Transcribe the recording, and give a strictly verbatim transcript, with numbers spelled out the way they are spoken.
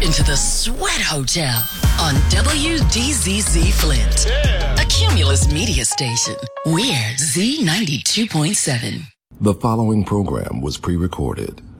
into the Sweat Hotel on W D Z Z Flint, Yeah. a Cumulus media station. We're Z ninety-two point seven. The following program was pre-recorded.